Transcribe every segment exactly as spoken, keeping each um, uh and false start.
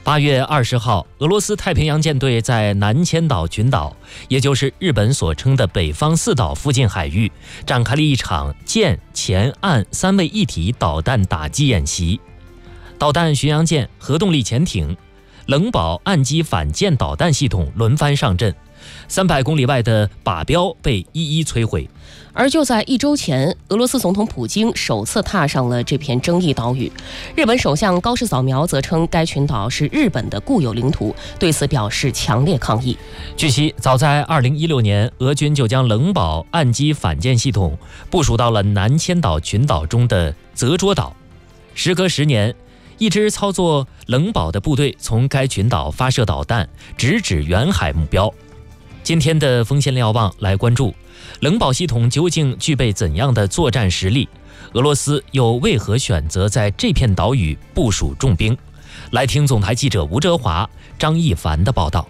八月二十号，俄罗斯太平洋舰队在南千岛群岛，也就是日本所称的北方四岛附近海域，展开了一场舰、前、岸三位一体导弹打击演习。导弹巡洋舰、核动力潜艇、冷堡岸基反舰导弹系统轮番上阵，三百公里外的靶标被一一摧毁。 而就在一周前，俄罗斯总统普京首次踏上了这片争议岛屿。日本首相高市早苗则称该群岛是日本的固有领土，对此表示强烈抗议。 据悉，早在二零一六年，俄军就将冷堡岸基反舰系统部署到了南千岛群岛中的泽捉岛。时隔十年，一支操作冷堡的部队从该群岛发射导弹，直指远海目标。今天的锋线瞭望来关注冷堡系统究竟具备怎样的作战实力？俄罗斯又为何选择在这片岛屿部署重兵？来听总台记者吴哲华、张一凡的报道。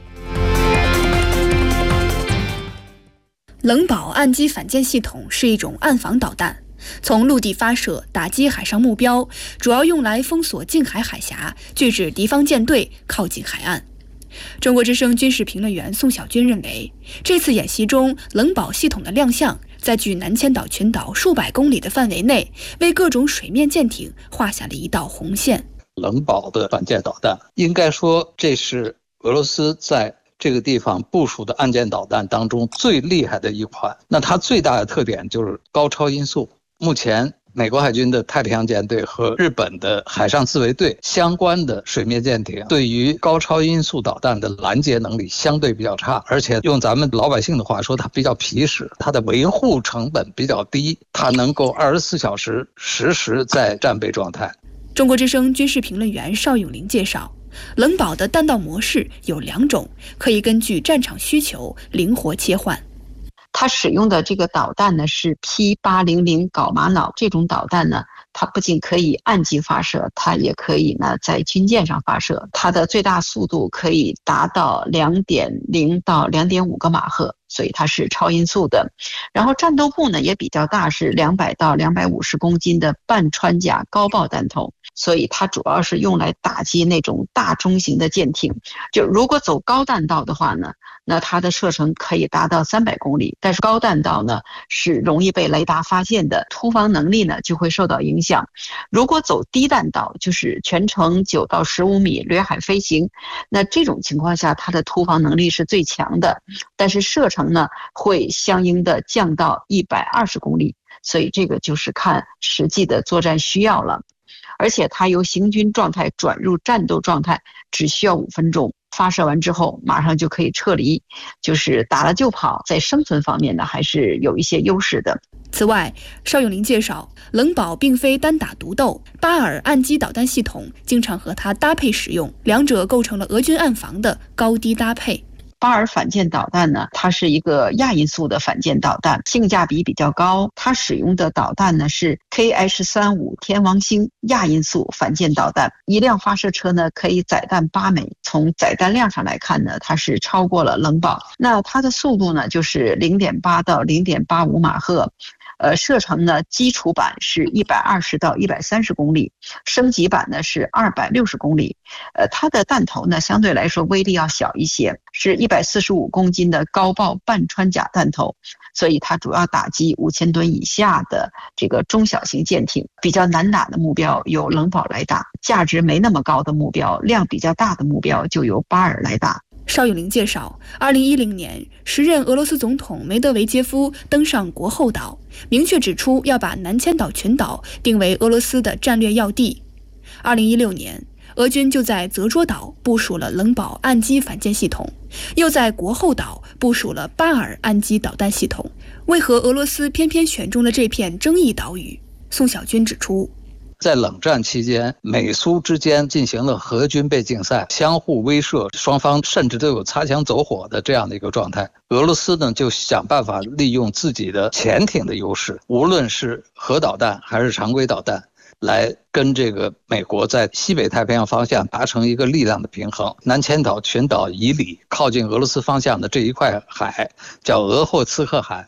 冷堡岸基反舰系统是一种岸防导弹，从陆地发射打击海上目标，主要用来封锁近海海峡，拒止敌方舰队靠近海岸。中国之声军事评论员宋小军认为，这次演习中冷堡系统的亮相，在距南千岛群岛数百公里的范围内，为各种水面舰艇画下了一道红线。 冷堡的反舰导弹，应该说这是俄罗斯在这个地方部署的岸舰导弹当中最厉害的一款。那它最大的特点就是高超音速。目前美国海军的太平洋舰队和日本的海上自卫队相关的水面舰艇对于高超音速导弹的拦截能力相对比较差，而且用咱们老百姓的话说，它比较皮实，它的维护成本比较低，它能够二十四小时实时在战备状态。 中国之声军事评论员邵永林介绍，冷堡的弹道模式有两种，可以根据战场需求灵活切换。 它使用的这个导弹呢是 P 八零零 镐玛瑙，这种导弹呢，它不仅可以岸基发射，它也可以呢在军舰上发射。它的最大速度可以达到 两点零 到 两点五 个马赫，所以它是超音速的。然后战斗部呢也比较大，是两百到两百五十公斤的半穿甲高爆弹头，所以它主要是用来打击那种大中型的舰艇。就如果走高弹道的话呢，那它的射程可以达到三百公里，但是高弹道呢是容易被雷达发现的，突防能力呢就会受到影响。如果走低弹道，就是全程九到十五米掠海飞行，那这种情况下它的突防能力是最强的，但是射程呢会相应的降到一百二十公里，所以这个就是看实际的作战需要了。而且它由行军状态转入战斗状态只需要五分钟，发射完之后马上就可以撤离，就是打了就跑，在生存方面呢还是有一些优势的。 此外，邵永林介绍，冷堡并非单打独斗，巴尔岸基导弹系统经常和它搭配使用，两者构成了俄军岸防的高低搭配。 巴尔反舰导弹呢，它是一个亚音速的反舰导弹，性价比比较高。它使用的导弹呢是 K H 三十五 天王星亚音速反舰导弹，一辆发射车呢可以载弹八枚。从载弹量上来看呢，它是超过了冷堡。那它的速度呢就是 零点八 到 零点八五 马赫。呃，射程呢，基础版是一百二十到一百三十公里，升级版呢是二百六十公里。呃，它的弹头呢相对来说威力要小一些，是一百四十五公斤的高爆半穿甲弹头，所以它主要打击五千吨以下的这个中小型舰艇。比较难打的目标由冷堡来打，价值没那么高的目标，量比较大的目标就由巴尔来打。 邵永林介绍，二零一零年，时任俄罗斯总统梅德韦杰夫登上国后岛，明确指出要把南千岛群岛定为俄罗斯的战略要地。二零一六年，俄军就在泽捉岛部署了冷堡岸基反舰系统，又在国后岛部署了巴尔岸基导弹系统。为何俄罗斯偏偏选中了这片争议岛屿？宋小军指出， 在冷战期间，美苏之间进行了核军备竞赛，相互威慑，双方甚至都有擦枪走火的这样的一个状态。俄罗斯呢就想办法利用自己的潜艇的优势，无论是核导弹还是常规导弹，来跟这个美国在西北太平洋方向达成一个力量的平衡。南千岛群岛以里靠近俄罗斯方向的这一块海叫俄霍茨克海，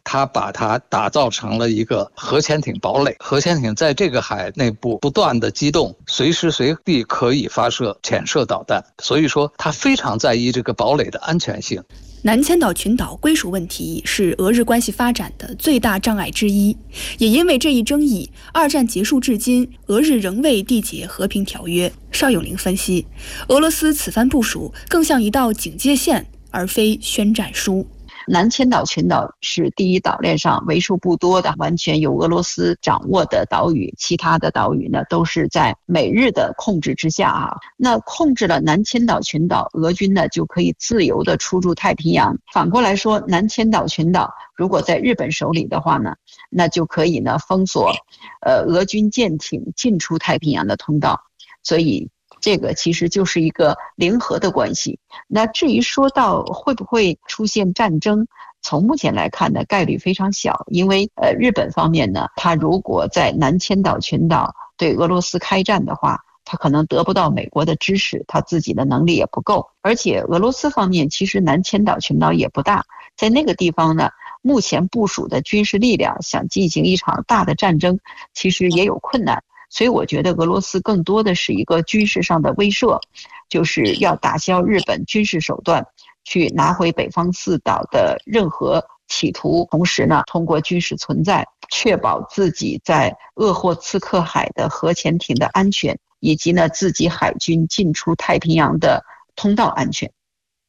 他把它打造成了一个核潜艇堡垒。核潜艇在这个海内部不断的机动，随时随地可以发射潜射导弹，所以说他非常在意这个堡垒的安全性。 南千岛群岛归属问题是俄日关系发展的最大障碍之一，也因为这一争议，二战结束至今，俄日仍未缔结和平条约。邵永林分析，俄罗斯此番部署更像一道警戒线，而非宣战书。 南千岛群岛是第一岛链上为数不多的完全由俄罗斯掌握的岛屿，其他的岛屿呢都是在美日的控制之下啊。那控制了南千岛群岛，俄军呢就可以自由的出入太平洋。反过来说，南千岛群岛如果在日本手里的话呢，那就可以呢封锁呃俄军舰艇进出太平洋的通道。所以这个其实就是一个零和的关系。那至于说到会不会出现战争，从目前来看呢，概率非常小，因为呃日本方面呢，他如果在南千岛群岛对俄罗斯开战的话，他可能得不到美国的支持，他自己的能力也不够。而且俄罗斯方面其实南千岛群岛也不大，在那个地方呢，目前部署的军事力量想进行一场大的战争，其实也有困难。所以我觉得俄罗斯更多的是一个军事上的威慑，就是要打消日本军事手段，去拿回北方四岛的任何企图，同时呢，通过军事存在，确保自己在鄂霍次克海的核潜艇的安全，以及呢自己海军进出太平洋的通道安全。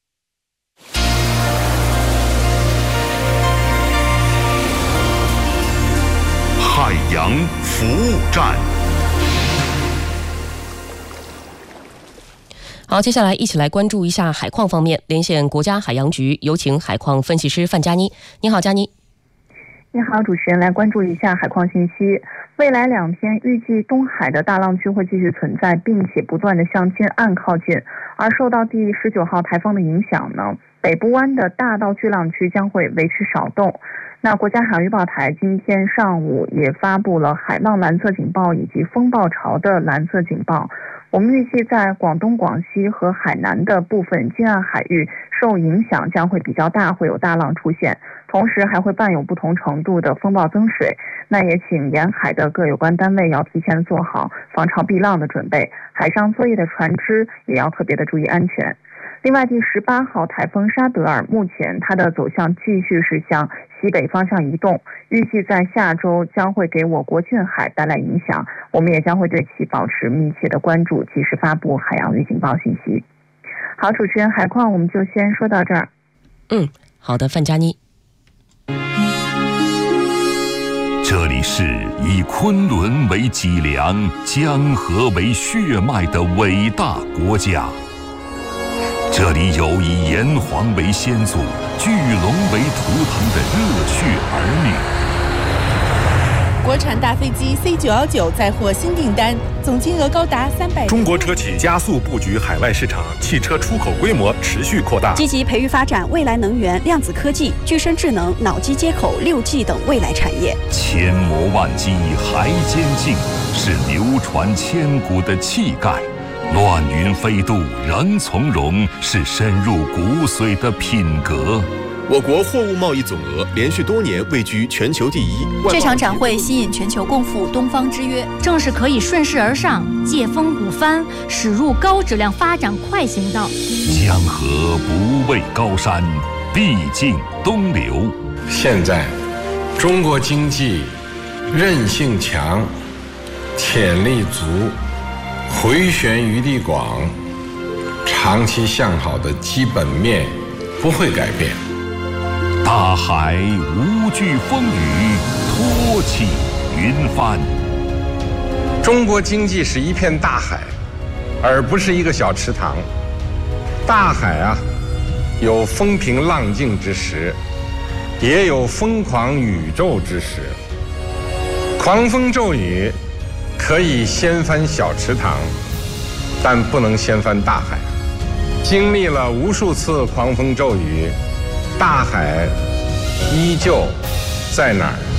海洋服务站。 好，接下来一起来关注一下海况方面。连线国家海洋局，有请海况分析师范佳妮。你好，佳妮。 你好，主持人，来关注一下海况信息。未来两天预计东海的大浪区会继续存在，并且不断的向近岸靠近。而受到第十九号台风的影响呢，北部湾的大到巨浪区将会维持少动。那国家海洋预报台今天上午也发布了海浪蓝色警报以及风暴潮的蓝色警报。我们预计在广东、广西和海南的部分近岸海域受影响将会比较大，会有大浪出现，同时还会伴有不同程度的风暴增水。那也请沿海的各有关单位要提前做好防潮避浪的准备，海上作业的船只也要特别的注意安全。另外，第十八号台风沙德尔目前它的走向继续是向西北方向移动，预计在下周将会给我国近海带来影响，我们也将会对其保持密切的关注，及时发布海洋预警报信息。好，主持人，海况我们就先说到这儿。 嗯，好的，范佳妮。 这里是以昆仑为脊梁、江河为血脉的伟大国家。这里有以炎黄为先祖、巨龙为图腾的热血儿女。国产大飞机 C 九一九再获新订单，总金额高达三百。 中国车企加速布局海外市场，汽车出口规模持续扩大， 积极培育发展未来能源、量子科技、具身智能、脑机接口、六 G 等未来产业。 千磨万击还坚劲，是流传千古的气概。乱云飞渡仍从容，是深入骨髓的品格。 我国货物贸易总额连续多年位居全球第一。 这场展会吸引全球共赴东方之约， 正是可以顺势而上，借风鼓帆，驶入高质量发展快行道。 江河不畏高山，必经东流。 现在，中国经济韧性强，潜力足，回旋余地广，长期向好的基本面不会改变。 大海无惧风雨，托起云帆。 中国经济是一片大海，而不是一个小池塘。大海啊，有风平浪静之时，也有疯狂宇宙之时。狂风骤雨可以掀翻小池塘，但不能掀翻大海。经历了无数次狂风骤雨，大海依旧在哪儿？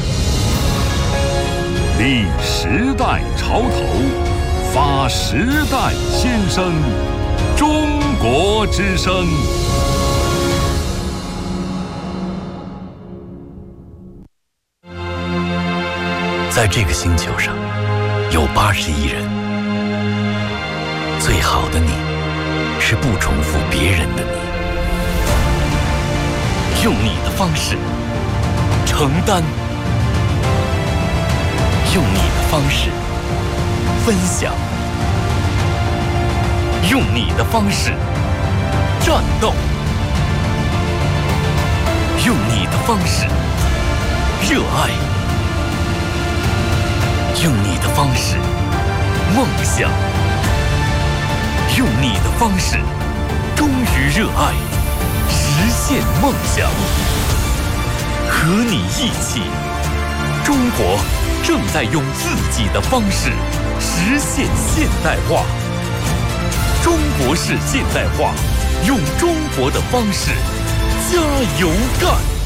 立时代潮头，发时代先声，中国之声。 在这个星球上有八十亿人，最好的你是不重复别人的你，用你的方式承担，用你的方式分享，用你的方式战斗，用你的方式热爱，用你的方式梦想，用你的方式忠于热爱，实现梦想。和你一起，中国正在用自己的方式实现现代化。中国式现代化，用中国的方式加油干！